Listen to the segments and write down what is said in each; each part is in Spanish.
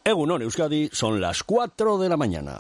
Egunon Euskadi, son las 4 de la mañana.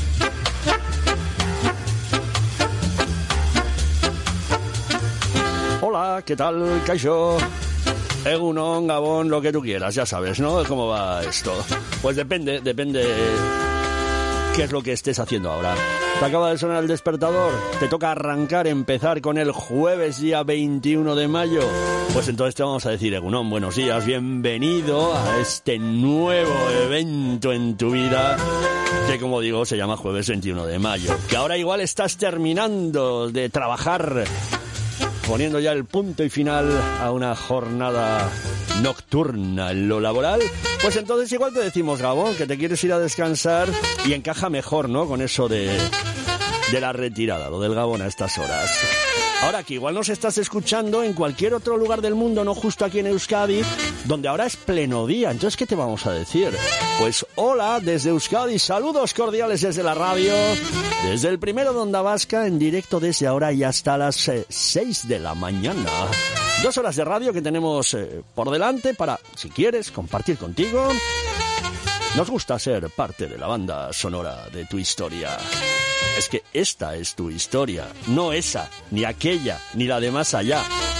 Hola, ¿qué tal, Kaixo? Egunon, Gabón, lo que tú quieras, ya sabes, ¿no? ¿Cómo va esto? Pues depende qué es lo que estés haciendo ahora. Te acaba de sonar el despertador, te toca empezar con el jueves día 21 de mayo. Pues entonces te vamos a decir, Egunon, buenos días, bienvenido a este nuevo evento en tu vida, que como digo, se llama jueves 21 de mayo. Que ahora igual estás terminando de trabajar, poniendo ya el punto y final a una jornada nocturna en lo laboral, pues entonces igual te decimos, Gabón, que te quieres ir a descansar y encaja mejor, ¿no?, con eso de la retirada, lo del Gabón a estas horas. Ahora que igual nos estás escuchando en cualquier otro lugar del mundo, no justo aquí en Euskadi, donde ahora es pleno día. Entonces, ¿qué te vamos a decir? Pues hola desde Euskadi, saludos cordiales desde la radio, desde el primero de Onda Vasca, en directo desde ahora y hasta las 6 de la mañana. 2 horas de radio que tenemos por delante para, si quieres, compartir contigo. Nos gusta ser parte de la banda sonora de tu historia. Es que esta es tu historia, no esa, ni aquella, ni la de más allá.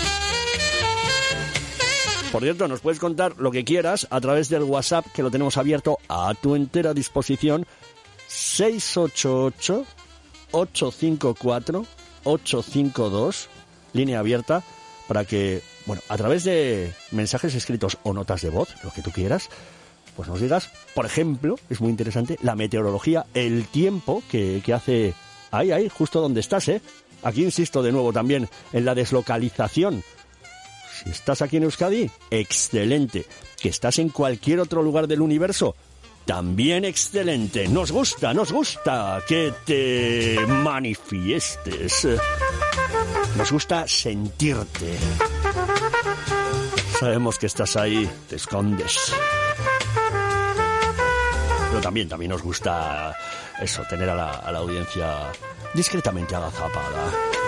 Por cierto, nos puedes contar lo que quieras a través del WhatsApp, que lo tenemos abierto a tu entera disposición, 688-854-852, línea abierta, para que, bueno, a través de mensajes escritos o notas de voz, lo que tú quieras, pues nos digas, por ejemplo, es muy interesante, la meteorología, el tiempo que hace ahí, justo donde estás, ¿eh? Aquí insisto de nuevo también en la deslocalización. Si estás aquí en Euskadi, excelente. Que estás en cualquier otro lugar del universo, también excelente. Nos gusta que te manifiestes. Nos gusta sentirte. Sabemos que estás ahí, te escondes. Pero también nos gusta eso, tener a la audiencia discretamente agazapada.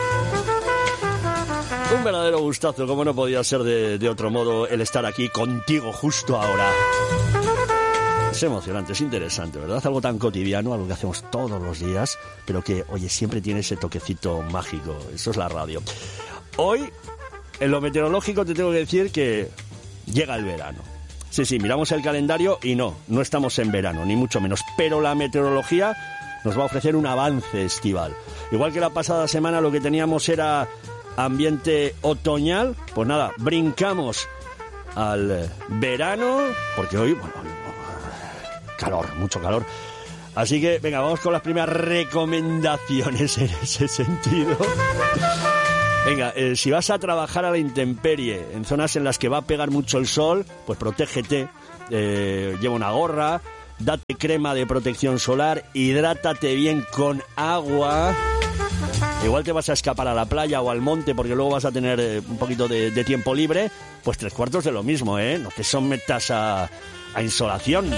Un verdadero gustazo, como no podía ser de otro modo, el estar aquí contigo justo ahora. Es emocionante, es interesante, ¿verdad? Algo tan cotidiano, algo que hacemos todos los días, pero que, oye, siempre tiene ese toquecito mágico. Eso es la radio. Hoy, en lo meteorológico, te tengo que decir que llega el verano. Sí, miramos el calendario y no estamos en verano, ni mucho menos. Pero la meteorología nos va a ofrecer un avance estival. Igual que la pasada semana lo que teníamos era ambiente otoñal, pues nada, brincamos al verano, porque hoy, bueno, calor, mucho calor. Así que, venga, vamos con las primeras recomendaciones en ese sentido. Venga, si vas a trabajar a la intemperie, en zonas en las que va a pegar mucho el sol, pues protégete, lleva una gorra, date crema de protección solar, hidrátate bien con agua. Igual te vas a escapar a la playa o al monte porque luego vas a tener un poquito de tiempo libre, pues 3/4 de lo mismo, ¿eh? No te sometas a insolación.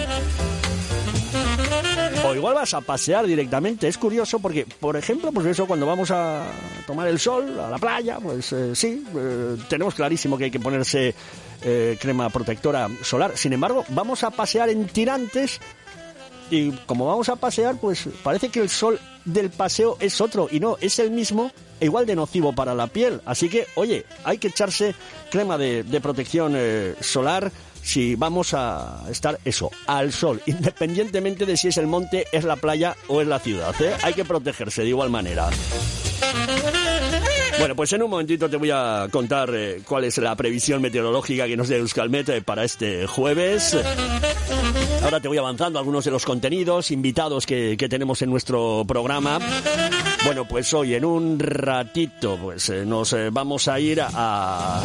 O igual vas a pasear directamente. Es curioso porque, por ejemplo, pues eso, cuando vamos a tomar el sol a la playa, pues tenemos clarísimo que hay que ponerse crema protectora solar. Sin embargo, vamos a pasear en tirantes y como vamos a pasear, pues parece que el sol del paseo es otro y no, es el mismo e igual de nocivo para la piel. Así que, oye, hay que echarse crema de protección solar si vamos a estar, eso, al sol, independientemente de si es el monte, es la playa o es la ciudad, ¿eh? Hay que protegerse de igual manera. Bueno, pues en un momentito te voy a contar cuál es la previsión meteorológica que nos da Euskalmet para este jueves. Ahora te voy avanzando algunos de los contenidos, invitados que tenemos en nuestro programa. Bueno, pues hoy en un ratito pues nos vamos a ir a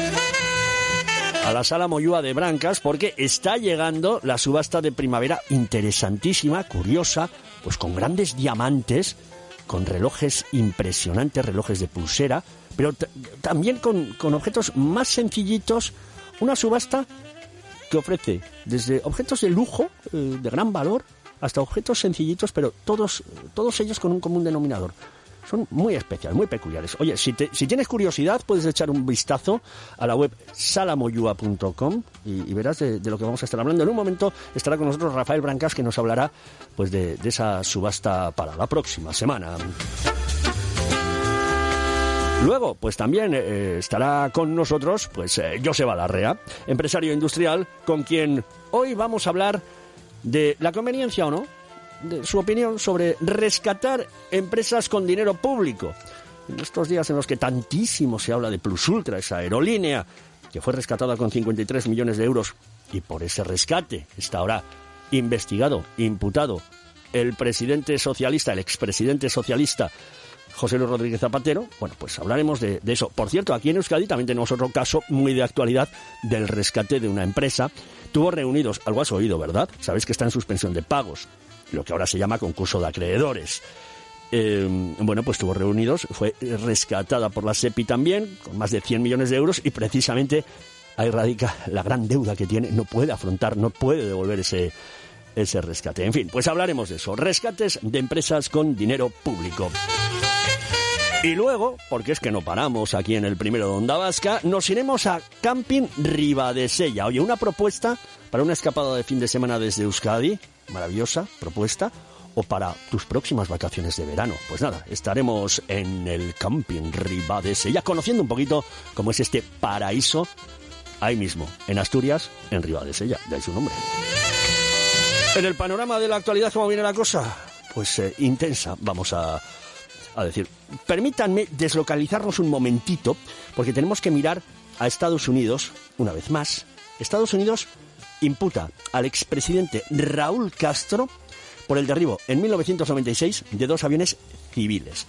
la Sala Moyúa de Brancas porque está llegando la subasta de primavera interesantísima, curiosa, pues con grandes diamantes, con relojes impresionantes, relojes de pulsera, pero también con objetos más sencillitos, una subasta que ofrece desde objetos de lujo, de gran valor, hasta objetos sencillitos, pero todos ellos con un común denominador. Son muy especiales, muy peculiares. Oye, si tienes curiosidad, puedes echar un vistazo a la web salamoyua.com y verás de lo que vamos a estar hablando. En un momento estará con nosotros Rafael Brancas, que nos hablará pues de esa subasta para la próxima semana. Luego, pues también estará con nosotros pues Joseba Larrea, empresario industrial, con quien hoy vamos a hablar de la conveniencia o no, de su opinión sobre rescatar empresas con dinero público. En estos días en los que tantísimo se habla de Plus Ultra, esa aerolínea que fue rescatada con 53 millones de euros, y por ese rescate está ahora investigado, imputado, el expresidente socialista José Luis Rodríguez Zapatero. Bueno, pues hablaremos de eso. Por cierto, aquí en Euskadi también tenemos otro caso muy de actualidad del rescate de una empresa. Tuvo reunidos, algo has oído, ¿verdad? Sabéis que está en suspensión de pagos, lo que ahora se llama concurso de acreedores. Bueno, pues estuvo reunidos, fue rescatada por la SEPI también, con más de 100 millones de euros, y precisamente ahí radica la gran deuda que tiene, no puede afrontar, no puede devolver ese rescate. En fin, pues hablaremos de eso, rescates de empresas con dinero público. Y luego, porque es que no paramos aquí en el primero de Onda Vasca, nos iremos a Camping Ribadesella. Oye, una propuesta para una escapada de fin de semana desde Euskadi, maravillosa propuesta, o para tus próximas vacaciones de verano. Pues nada, estaremos en el Camping Ribadesella, conociendo un poquito cómo es este paraíso, ahí mismo, en Asturias, en Ribadesella, de ahí su nombre. En el panorama de la actualidad, ¿cómo viene la cosa? Pues intensa, vamos a decir. Permítanme deslocalizarnos un momentito, porque tenemos que mirar a Estados Unidos, una vez más. Estados Unidos imputa al expresidente Raúl Castro por el derribo en 1996 de 2 aviones civiles.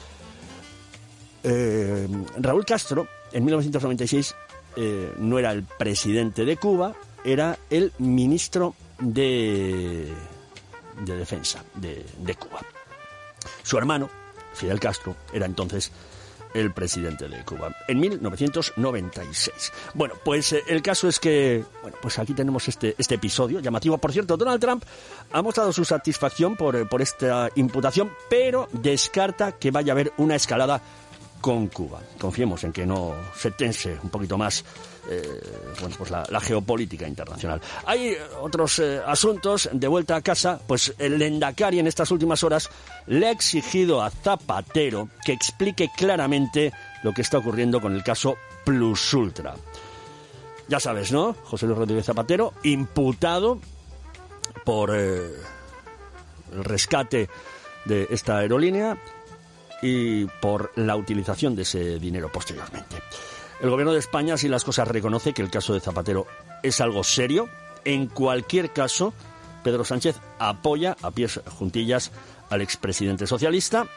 Raúl Castro, en 1996, no era el presidente de Cuba, era el ministro de Defensa de Cuba. Su hermano, Fidel Castro, era entonces el presidente de Cuba, en 1996. Bueno, pues el caso es que, bueno, pues aquí tenemos este episodio llamativo. Por cierto, Donald Trump ha mostrado su satisfacción por esta imputación, pero descarta que vaya a haber una escalada con Cuba. Confiemos en que no se tense un poquito más pues la geopolítica internacional. Hay otros asuntos. De vuelta a casa, pues el Lehendakari en estas últimas horas le ha exigido a Zapatero que explique claramente lo que está ocurriendo con el caso Plus Ultra. Ya sabes, ¿no? José Luis Rodríguez Zapatero, imputado por el rescate de esta aerolínea y por la utilización de ese dinero posteriormente. El gobierno de España, si las cosas, reconoce que el caso de Zapatero es algo serio. En cualquier caso, Pedro Sánchez apoya a pies juntillas al expresidente socialista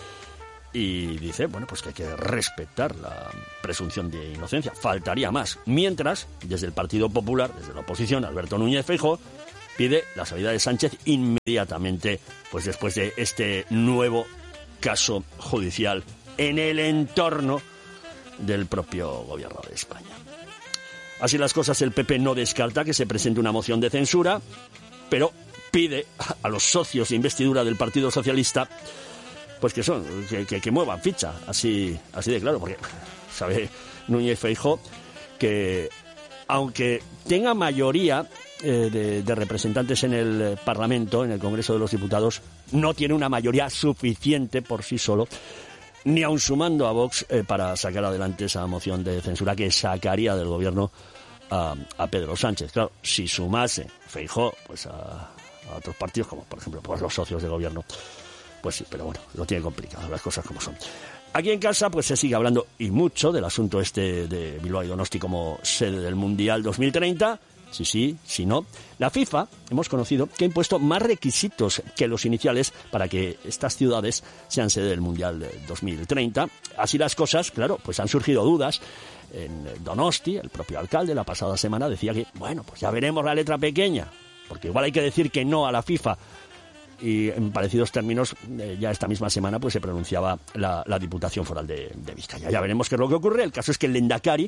y dice, bueno, pues que hay que respetar la presunción de inocencia. Faltaría más. Mientras, desde el Partido Popular, desde la oposición, Alberto Núñez Feijóo pide la salida de Sánchez inmediatamente, pues después de este nuevo caso judicial en el entorno del propio gobierno de España. Así las cosas, el PP no descarta que se presente una moción de censura, pero pide a los socios de investidura del Partido Socialista pues que muevan ficha, así de claro, porque sabe Núñez Feijóo que aunque tenga mayoría de representantes en el Parlamento, en el Congreso de los Diputados, no tiene una mayoría suficiente por sí solo, ni aun sumando a Vox, para sacar adelante esa moción de censura que sacaría del gobierno a Pedro Sánchez. Claro, si sumase Feijóo pues a otros partidos, como por ejemplo pues los socios de gobierno, pues sí, pero bueno, lo tiene complicado, las cosas como son. Aquí en casa pues se sigue hablando y mucho del asunto de Bilbao y Donosti como sede del Mundial 2030. Sí, no. La FIFA, hemos conocido, que ha impuesto más requisitos que los iniciales para que estas ciudades sean sede del Mundial 2030. Así las cosas, claro, pues han surgido dudas. En Donosti, el propio alcalde, la pasada semana decía que, bueno, pues ya veremos la letra pequeña, porque igual hay que decir que no a la FIFA. Y en parecidos términos, ya esta misma semana pues se pronunciaba la Diputación Foral de Vizcaya. Ya veremos qué es lo que ocurre. El caso es que el Lehendakari,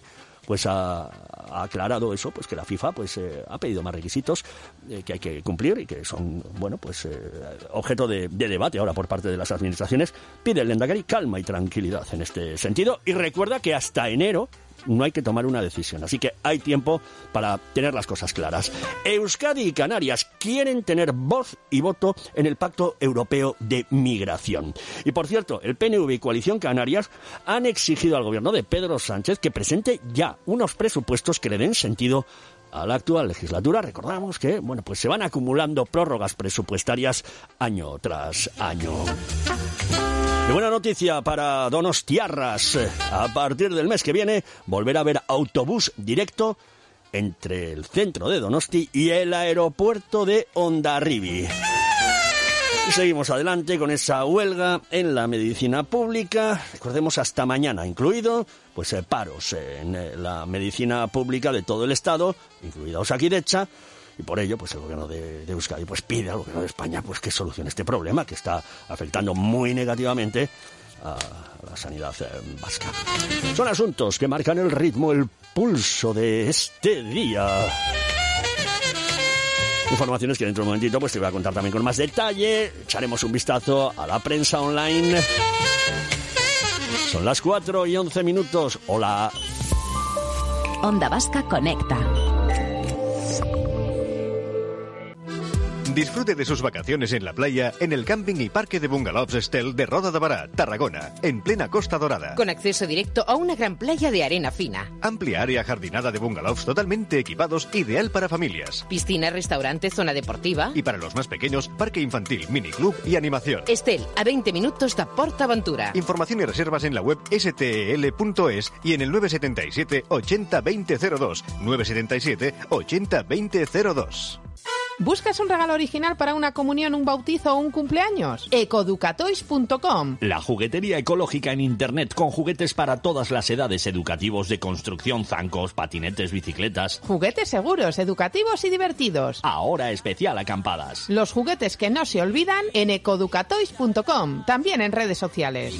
pues ha aclarado eso, pues que la FIFA pues ha pedido más requisitos que hay que cumplir y que son, bueno, pues objeto de debate ahora por parte de las administraciones. Pide el Lehendakari calma y tranquilidad en este sentido y recuerda que hasta enero no hay que tomar una decisión, así que hay tiempo para tener las cosas claras. Euskadi y Canarias quieren tener voz y voto en el Pacto Europeo de Migración. Y por cierto, el PNV y Coalición Canarias han exigido al gobierno de Pedro Sánchez que presente ya unos presupuestos que le den sentido a la actual legislatura. Recordamos que, bueno, pues se van acumulando prórrogas presupuestarias año tras año. Y buena noticia para donostiarras. A partir del mes que viene volverá a haber autobús directo entre el centro de Donosti y el aeropuerto de Hondarribia. Y seguimos adelante con esa huelga en la medicina pública. Recordemos, hasta mañana incluido, pues paros en la medicina pública de todo el estado, incluida Osakidetza. Y por ello, pues el gobierno de Euskadi pues pide al gobierno de España pues que solucione este problema que está afectando muy negativamente a la sanidad vasca. Son asuntos que marcan el ritmo, el pulso de este día. Informaciones que dentro de un momentito pues te voy a contar también con más detalle. Echaremos un vistazo a la prensa online. Son las 4:11. Hola. Onda Vasca Conecta. Disfrute de sus vacaciones en la playa en el camping y parque de bungalows Estel de Roda de Bará, Tarragona, en plena Costa Dorada. Con acceso directo a una gran playa de arena fina. Amplia área jardinada de bungalows totalmente equipados, ideal para familias. Piscina, restaurante, zona deportiva. Y para los más pequeños, parque infantil, miniclub y animación. Estel, a 20 minutos de PortAventura. Información y reservas en la web stel.es y en el 977 80 2002. 977 80 2002. ¿Buscas un regalo original para una comunión, un bautizo o un cumpleaños? Ecoeducatoys.com. La juguetería ecológica en Internet con juguetes para todas las edades, educativos, de construcción, zancos, patinetes, bicicletas. Juguetes seguros, educativos y divertidos. Ahora especial acampadas. Los juguetes que no se olvidan en ecoeducatoys.com. También en redes sociales.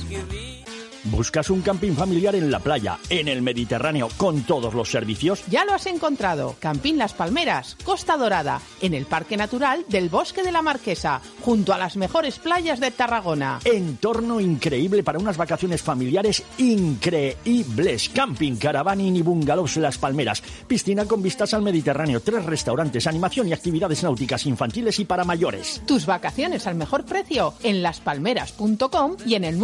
¿Buscas un camping familiar en la playa, en el Mediterráneo, con todos los servicios? Ya lo has encontrado. Camping Las Palmeras, Costa Dorada, en el Parque Natural del Bosque de la Marquesa, junto a las mejores playas de Tarragona. Entorno increíble para unas vacaciones familiares increíbles. Camping, caravaning y bungalows Las Palmeras. Piscina con vistas al Mediterráneo, 3 restaurantes, animación y actividades náuticas infantiles y para mayores. Tus vacaciones al mejor precio en laspalmeras.com y en el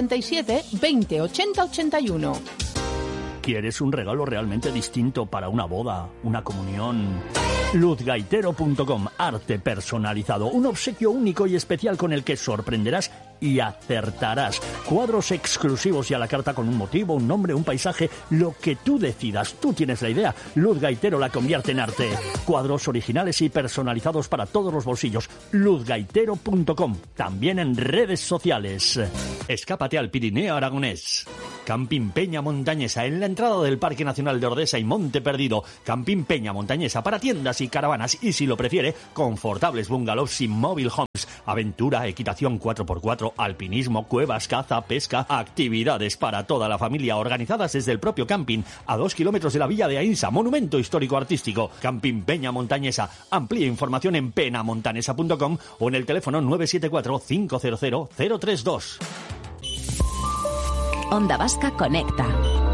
977 20 80 81. ¿Quieres un regalo realmente distinto para una boda, una comunión? Luzgaitero.com, arte personalizado, un obsequio único y especial con el que sorprenderás y acertarás. Cuadros exclusivos y a la carta con un motivo, un nombre, un paisaje, lo que tú decidas. Tú tienes la idea. Luz Gaitero la convierte en arte. Cuadros originales y personalizados para todos los bolsillos. Luzgaitero.com, también en redes sociales. Escápate al Pirineo aragonés. Camping Peña Montañesa, en la entrada del Parque Nacional de Ordesa y Monte Perdido. Camping Peña Montañesa para tiendas y caravanas y, si lo prefiere, confortables bungalows y mobile homes. Aventura, equitación 4x4, alpinismo, cuevas, caza, pesca, actividades para toda la familia organizadas desde el propio camping, a 2 kilómetros de la Villa de Ainsa, monumento histórico artístico. Camping Peña Montañesa. Amplía información en penamontanesa.com o en el teléfono 974 500 032. Onda Vasca Conecta.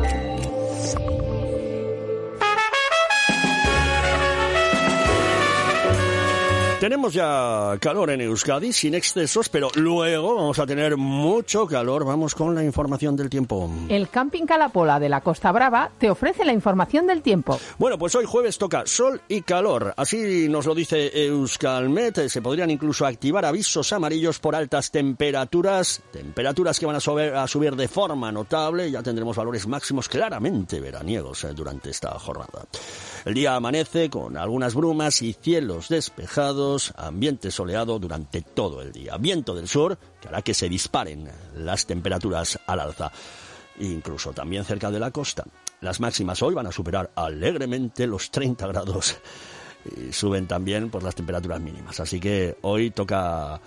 Tenemos ya calor en Euskadi, sin excesos, pero luego vamos a tener mucho calor. Vamos con la información del tiempo. El Camping Calapola de la Costa Brava te ofrece la información del tiempo. Bueno, pues hoy jueves toca sol y calor. Así nos lo dice Euskalmet. Se podrían incluso activar avisos amarillos por altas temperaturas. Temperaturas que van a subir de forma notable. Ya tendremos valores máximos claramente veraniegos durante esta jornada. El día amanece con algunas brumas y cielos despejados. Ambiente soleado durante todo el día. Viento del sur que hará que se disparen las temperaturas al alza. Incluso también cerca de la costa. Las máximas hoy van a superar alegremente los 30 grados. Y suben también por las temperaturas mínimas. Así que hoy toca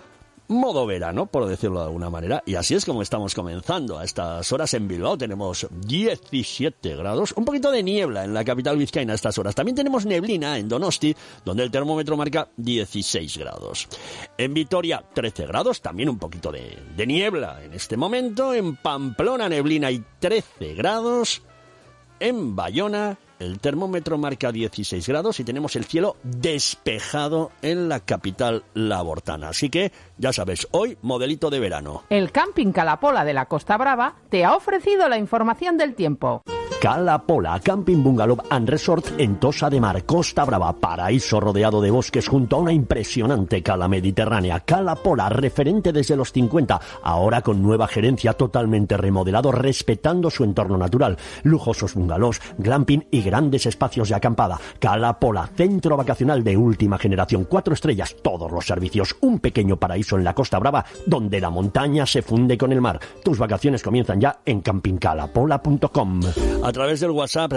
modo verano, por decirlo de alguna manera, y así es como estamos comenzando. A estas horas en Bilbao tenemos 17 grados, un poquito de niebla en la capital vizcaína a estas horas. También tenemos neblina en Donosti, donde el termómetro marca 16 grados. En Vitoria, 13 grados, también un poquito de niebla en este momento. En Pamplona, neblina y 13 grados. En Bayona, el termómetro marca 16 grados y tenemos el cielo despejado en la capital labortana. Así que, ya sabes, hoy modelito de verano. El Camping Calapola de la Costa Brava te ha ofrecido la información del tiempo. Calapola, Camping Bungalow and Resort en Tossa de Mar, Costa Brava, paraíso rodeado de bosques junto a una impresionante cala mediterránea. Calapola, referente desde los 50, ahora con nueva gerencia, totalmente remodelado, respetando su entorno natural. Lujosos bungalows, glamping y grandes espacios de acampada. Calapola, centro vacacional de última generación, 4 estrellas, todos los servicios, un pequeño paraíso en la Costa Brava, donde la montaña se funde con el mar. Tus vacaciones comienzan ya en campingcalapola.com. A través del WhatsApp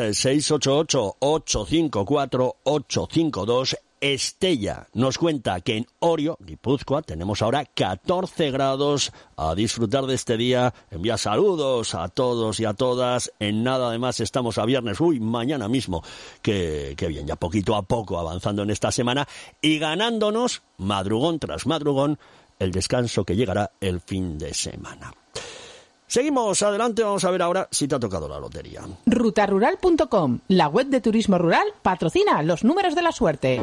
688-854-852, Estella nos cuenta que en Orio, Guipúzcoa, tenemos ahora 14 grados. A disfrutar de este día. Envía saludos a todos y a todas. En nada, además, estamos a viernes. Mañana mismo. Qué bien, ya poquito a poco avanzando en esta semana y ganándonos, madrugón tras madrugón, el descanso que llegará el fin de semana. Seguimos adelante, vamos a ver ahora si te ha tocado la lotería. Rutarural.com, la web de turismo rural, patrocina los números de la suerte.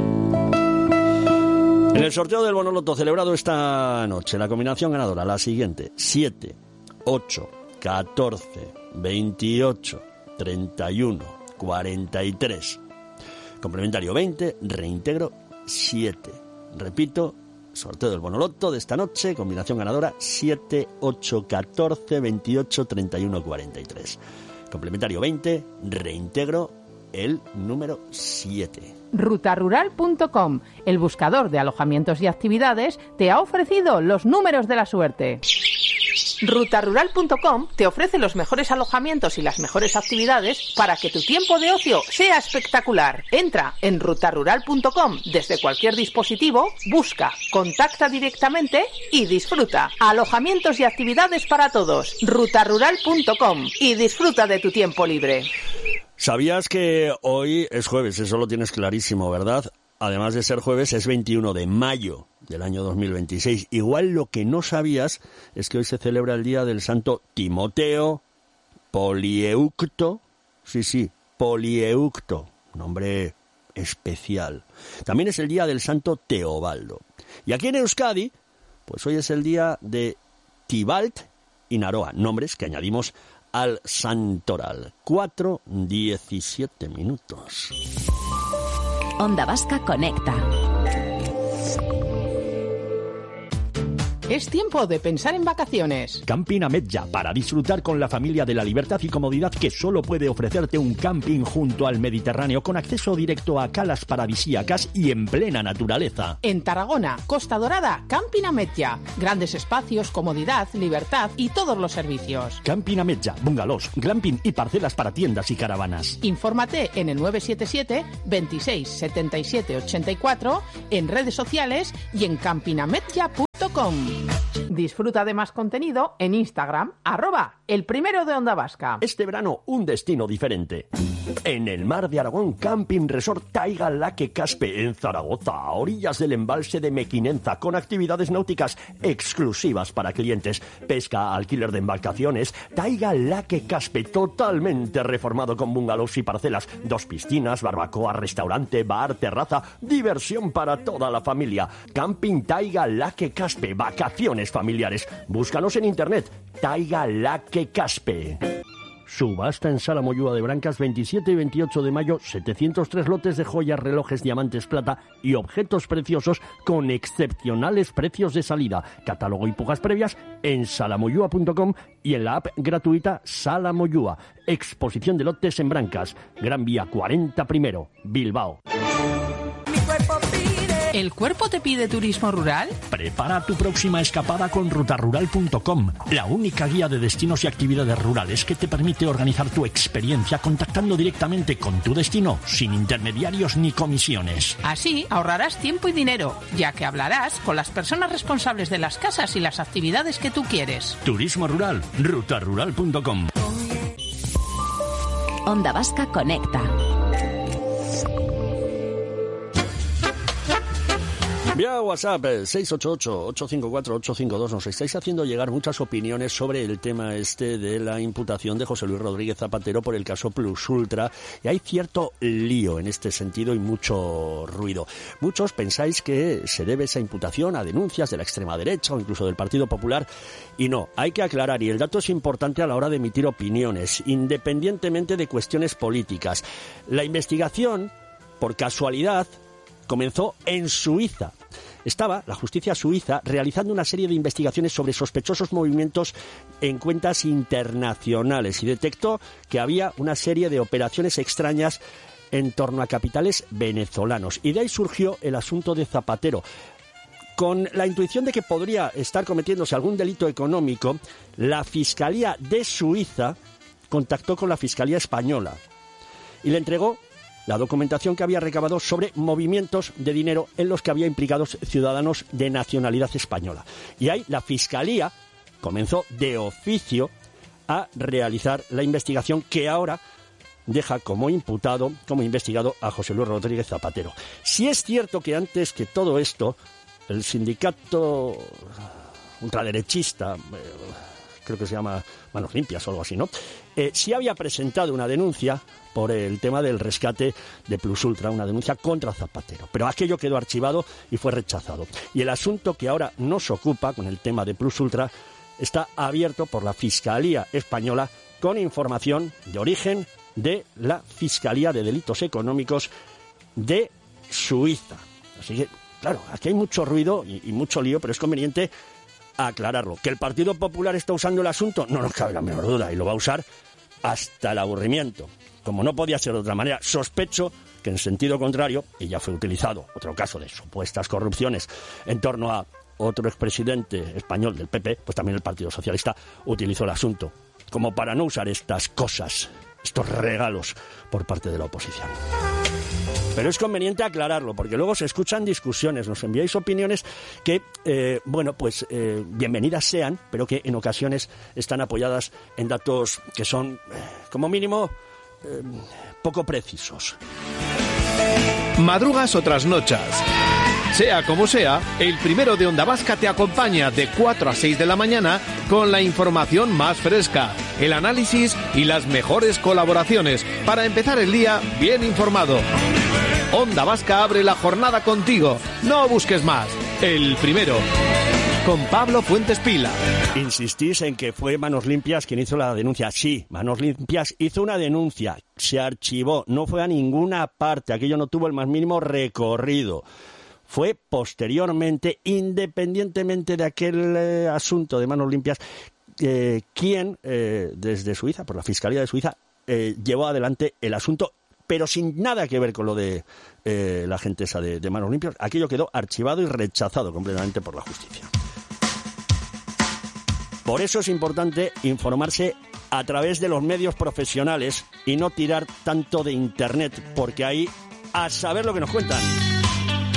En el sorteo del Bonoloto celebrado esta noche, la combinación ganadora, la siguiente: 7, 8, 14, 28, 31, 43. Complementario 20, reintegro 7. Repito, sorteo del Bonoloto de esta noche, combinación ganadora 7, 8, 14, 28, 31, 43. Complementario 20, reintegro el número 7. Rutarural.com, el buscador de alojamientos y actividades, te ha ofrecido los números de la suerte. Rutarural.com te ofrece los mejores alojamientos y las mejores actividades para que tu tiempo de ocio sea espectacular. Entra en rutarural.com desde cualquier dispositivo, busca, contacta directamente y disfruta. Alojamientos y actividades para todos. Rutarural.com y disfruta de tu tiempo libre. ¿Sabías que hoy es jueves? Eso lo tienes clarísimo, ¿verdad? Además de ser jueves, es 21 de mayo del año 2026. Igual lo que no sabías es que hoy se celebra el día del santo Timoteo Polieucto. Sí, Polieucto, nombre especial. También es el día del santo Teobaldo. Y aquí en Euskadi, pues hoy es el día de Tibalt y Naroa, nombres que añadimos al santoral. 4:17 minutos. Onda Vasca Conecta. Es tiempo de pensar en vacaciones. Camping Ametlla, para disfrutar con la familia de la libertad y comodidad que solo puede ofrecerte un camping junto al Mediterráneo, con acceso directo a calas paradisíacas y en plena naturaleza. En Tarragona, Costa Dorada, Camping Ametlla. Grandes espacios, comodidad, libertad y todos los servicios. Camping Ametlla, bungalows, glamping y parcelas para tiendas y caravanas. Infórmate en el 977 26 77 84, en redes sociales y en campingametlla.com. Disfruta de más contenido en Instagram, @elprimero de Onda Vasca. Este verano, un destino diferente. En el Mar de Aragón, Camping Resort Taiga Laque Caspe, en Zaragoza, a orillas del embalse de Mequinenza, con actividades náuticas exclusivas para clientes, pesca, alquiler de embarcaciones. Taiga Laque Caspe, totalmente reformado con bungalows y parcelas, 2 piscinas, barbacoa, restaurante, bar, terraza, diversión para toda la familia. Camping Taiga Laque Caspe, vacaciones familiares. Búscanos en internet, Taiga Laque Caspe. Subasta en Sala Moyúa de Brancas, 27 y 28 de mayo, 703 lotes de joyas, relojes, diamantes, plata y objetos preciosos con excepcionales precios de salida. Catálogo y pujas previas en salamoyúa.com y en la app gratuita Sala Moyúa. Exposición de lotes en Brancas, Gran Vía 40 I, Bilbao. Mi cuerpo pide ¿El cuerpo te pide turismo rural? Prepara tu próxima escapada con rutarural.com, la única guía de destinos y actividades rurales que te permite organizar tu experiencia contactando directamente con tu destino, sin intermediarios ni comisiones. Así ahorrarás tiempo y dinero, ya que hablarás con las personas responsables de las casas y las actividades que tú quieres. Turismo rural, rutarural.com. Onda Vasca Conecta. Vía WhatsApp 688-854-852 nos estáis haciendo llegar muchas opiniones sobre el tema este de la imputación de José Luis Rodríguez Zapatero por el caso Plus Ultra, y hay cierto lío en este sentido y mucho ruido. Muchos pensáis que se debe esa imputación a denuncias de la extrema derecha o incluso del Partido Popular, y no, hay que aclarar, y el dato es importante a la hora de emitir opiniones, independientemente de cuestiones políticas. La investigación, por casualidad, comenzó en Suiza. Estaba la justicia suiza realizando una serie de investigaciones sobre sospechosos movimientos en cuentas internacionales y detectó que había una serie de operaciones extrañas en torno a capitales venezolanos. Y de ahí surgió el asunto de Zapatero. Con la intuición de que podría estar cometiéndose algún delito económico, la Fiscalía de Suiza contactó con la Fiscalía Española y le entregó la documentación que había recabado sobre movimientos de dinero en los que había implicados ciudadanos de nacionalidad española. Y ahí la Fiscalía comenzó de oficio a realizar la investigación que ahora deja como imputado, como investigado a José Luis Rodríguez Zapatero. Si es cierto que antes que todo esto, el sindicato ultraderechista, creo que se llama Manos Limpias o algo así, ¿no? Sí había presentado una denuncia por el tema del rescate de Plus Ultra, una denuncia contra Zapatero. Pero aquello quedó archivado y fue rechazado. Y el asunto que ahora nos ocupa con el tema de Plus Ultra está abierto por la Fiscalía Española con información de origen de la Fiscalía de Delitos Económicos de Suiza. Así que, claro, aquí hay mucho ruido y mucho lío, pero es conveniente aclararlo. ¿Que el Partido Popular está usando el asunto? No nos cabe la menor duda, y lo va a usar hasta el aburrimiento. Como no podía ser de otra manera, sospecho que en sentido contrario, y ya fue utilizado otro caso de supuestas corrupciones en torno a otro expresidente español del PP, pues también el Partido Socialista utilizó el asunto, como para no usar estas cosas, estos regalos por parte de la oposición. Pero es conveniente aclararlo, porque luego se escuchan discusiones, nos enviáis opiniones que, bienvenidas sean, pero que en ocasiones están apoyadas en datos que son, como mínimo, poco precisos. Madrugas o trasnochas. Sea como sea, el primero de Onda Vasca te acompaña de 4 a 6 de la mañana con la información más fresca, el análisis y las mejores colaboraciones para empezar el día bien informado. Onda Vasca abre la jornada contigo. No busques más. El primero. Con Pablo Fuentes Pila. Insistís en que fue Manos Limpias quien hizo la denuncia. Sí, Manos Limpias hizo una denuncia. Se archivó. No fue a ninguna parte. Aquello no tuvo el más mínimo recorrido. Fue posteriormente, independientemente de aquel asunto de Manos Limpias, quien, desde Suiza, por la Fiscalía de Suiza, llevó adelante el asunto, pero sin nada que ver con lo de la gente esa de Manos Limpias. Aquello quedó archivado y rechazado completamente por la justicia. Por eso es importante informarse a través de los medios profesionales y no tirar tanto de Internet, porque ahí a saber lo que nos cuentan.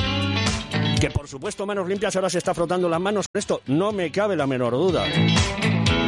Que por supuesto Manos Limpias ahora se está frotando las manos con esto, no me cabe la menor duda.